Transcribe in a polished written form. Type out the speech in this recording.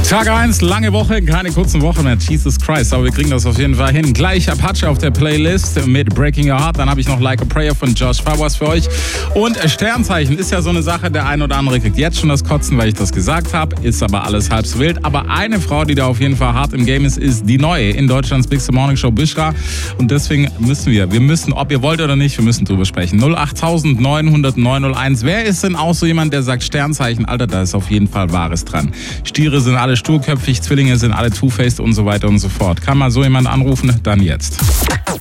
Tag 1, lange Woche, keine kurzen Wochen mehr. Jesus Christ, aber wir kriegen das auf jeden Fall hin. Gleich Apache auf der Playlist mit Breaking Your Heart. Dann habe ich noch Like a Prayer von Josh Fabers für euch. Und Sternzeichen ist ja so eine Sache, der ein oder andere kriegt jetzt schon das Kotzen, weil ich das gesagt habe. Ist aber alles halb so wild. Aber eine Frau, die da auf jeden Fall hart im Game ist die neue in Deutschlands Big Morning Show, Bishra. Und deswegen müssen wir, ob ihr wollt oder nicht, wir müssen drüber sprechen. 08000 900 901. Wer ist denn auch so jemand, der sagt Sternzeichen? Alter, da ist auf jeden Fall Wahres dran. Stiere sind alle sturköpfig, Zwillinge sind alle two-faced und so weiter und so fort. Kann mal so jemand anrufen? Dann jetzt.